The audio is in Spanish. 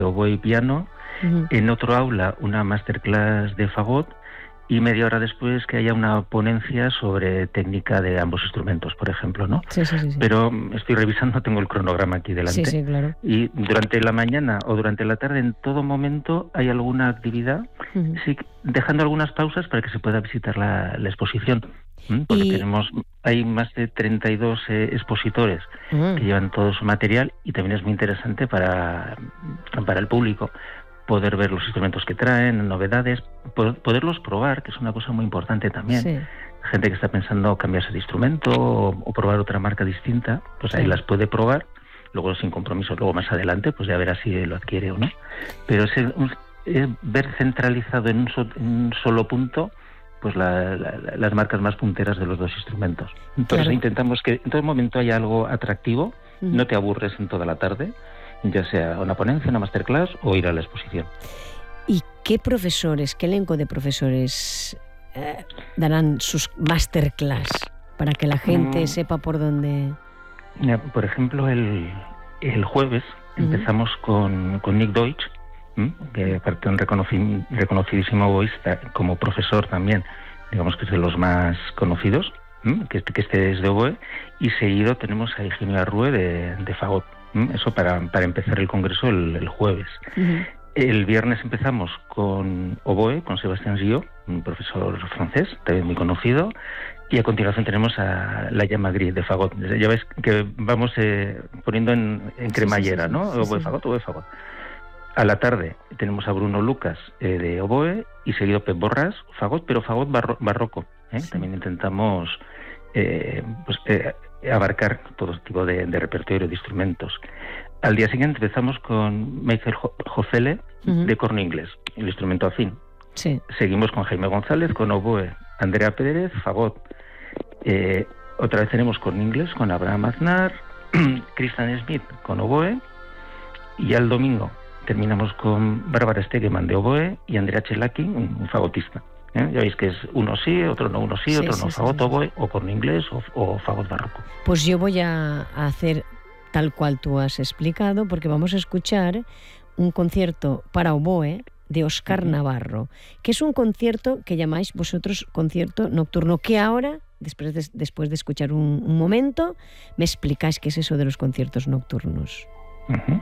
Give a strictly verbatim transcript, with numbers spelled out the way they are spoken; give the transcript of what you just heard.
oboe y piano, uh-huh. En otro aula una masterclass de fagot, y media hora después que haya una ponencia sobre técnica de ambos instrumentos, por ejemplo, ¿no? Sí, sí, sí, sí. Pero estoy revisando, tengo el cronograma aquí delante. Sí, sí, claro. Y durante la mañana o durante la tarde, en todo momento, hay alguna actividad, uh-huh. Sí, dejando algunas pausas para que se pueda visitar la, la exposición. ¿Mm? Porque y... tenemos, hay más de treinta y dos eh, expositores uh-huh. que llevan todo su material, y también es muy interesante para, para el público poder ver los instrumentos que traen, novedades, poderlos probar, que es una cosa muy importante también. Sí. Gente que está pensando cambiarse de instrumento o, o probar otra marca distinta, pues ahí sí. Las puede probar, luego sin compromiso, luego más adelante, pues ya verá si lo adquiere o no. Pero es, un, es ver centralizado en un, so, en un solo punto pues la, la, las marcas más punteras de los dos instrumentos. Entonces claro. Intentamos que en todo momento haya algo atractivo, uh-huh. No te aburres en toda la tarde, ya sea una ponencia, una masterclass o ir a la exposición. ¿Y qué profesores, qué elenco de profesores eh, darán sus masterclass para que la gente mm. sepa por dónde? Por ejemplo, el, el jueves uh-huh. empezamos con, con Nick Deutsch, ¿m? Que aparte de un reconoci- reconocidísimo oboísta, como profesor también, digamos que es de los más conocidos, ¿m? que, que este es de oboe, y seguido tenemos a Eugenio Arrue de, de fagot. Eso para, para empezar el congreso el, el jueves. Uh-huh. El viernes empezamos con oboe, con Sébastien Gillot, un profesor francés, también muy conocido, y a continuación tenemos a Laia Magritte de fagot. Ya ves que vamos eh, poniendo en, en cremallera, sí, sí, sí, ¿no? Sí, oboe, sí. fagot, oboe, fagot. A la tarde tenemos a Bruno Lucas eh, de oboe, y seguido Pep Borràs, fagot, pero fagot barro- barroco. ¿eh? Sí. También intentamos eh, pues, eh, abarcar todo tipo de, de repertorio de instrumentos. Al día siguiente empezamos con Michael Jofele uh-huh. de corno inglés, el instrumento afín. Sí. Seguimos con Jaime González, con oboe, Andrea Pérez, fagot. Eh, otra vez tenemos corno inglés con Abraham Aznar, Christian Smith con oboe, y al domingo terminamos con Bárbara Stegemann de oboe y Andrea Chelaki, un, un fagotista. ¿Eh? Ya veis que es uno sí, otro no, uno sí, sí otro sí, no, sí, fagot, sí, oboe, sí. O corno inglés o, o fagot barroco. Pues yo voy a hacer tal cual tú has explicado, porque vamos a escuchar un concierto para oboe de Óscar uh-huh. Navarro, que es un concierto que llamáis vosotros concierto nocturno, que ahora, después de, después de escuchar un, un momento, me explicáis qué es eso de los conciertos nocturnos. Uh-huh.